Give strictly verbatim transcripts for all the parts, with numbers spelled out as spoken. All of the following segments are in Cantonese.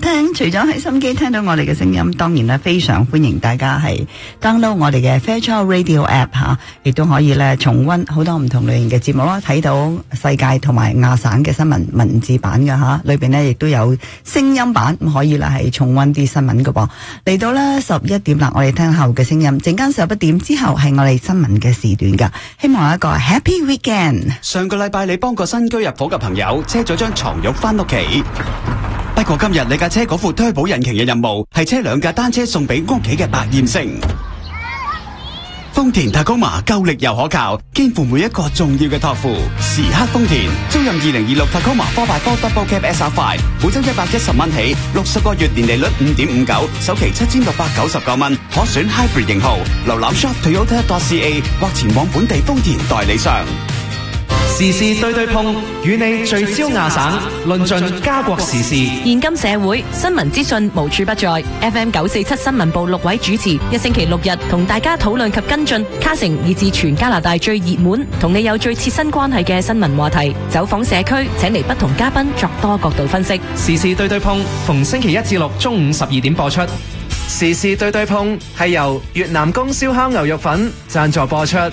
聽，除咗喺心機聽到我哋嘅聲音，當然咧非常歡迎大家係 download 我哋嘅 Fairchild Radio App 吓，亦都可以咧重溫好多唔同類型嘅節目啦，睇到世界同埋亞省嘅新聞文字版嘅吓，裏邊咧亦都有聲音版，咁可以啦係重溫啲新聞嘅噃。嚟到咧十一點啦，我哋聽後嘅聲音，陣間十一點之後係我哋新聞嘅時段噶，希望有一個 Happy Weekend。 上個禮拜你幫個新居入伙嘅朋友車咗張床褥翻屋企。不過今日你架車嗰副推保引擎嘅任務係車兩架單車送俾屋企嘅百厭星。豐田 Tacoma 夠力又可靠，肩負每一個重要嘅託付。時刻豐田，租任二零二六 Tacoma four by four Double Cab S R five， 每周一百一十蚊起，六十個月年利率五點五九，首期七千六百九十九蚊，可選 Hybrid 型號。瀏覽 shop toyota dot c a 或前往本地豐田代理商。 時事對對碰，與你聚焦亞省，論盡家國時事。 現今社會新聞資訊無處不在。F M 九四七新聞部六位主持，一星期六日同大家討論及跟進卡城以至全加拿大最熱門同你有最切身關係嘅新聞話題。走訪社區，請嚟不同嘉賓作多角度分析。 時事對對碰，逢星期一至六中午十二點播出。時事對對碰係由越南宮燒烤牛肉粉贊助播出。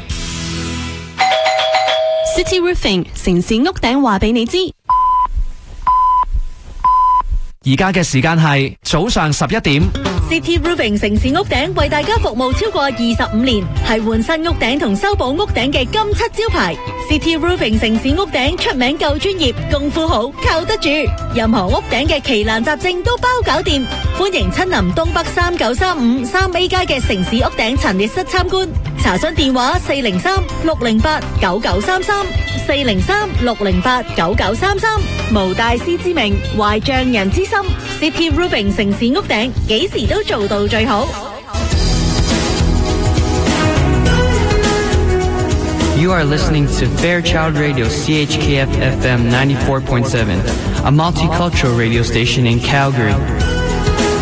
City Roofing 城市屋頂話俾你知， 而家嘅時間係早上十一點。 City Roofing 城市屋頂為大家服務超過二十五年，係換新屋頂同修補屋頂嘅金漆招牌。City Roofing 城市屋頂出名夠專業，功夫好，靠得住，任何屋頂嘅奇難雜症都包搞掂。歡迎親臨東北三九三五三 A 街嘅城市屋頂陳列室參觀。查詢電話四零三六零八九九三三四零三六零八九九三三。無大師之名，懷匠人之心。City Roofing 城市屋頂幾時都做到最好。 You are listening to Fairchild Radio C H K F F M ninety-four point seven, a multicultural radio station in Calgary.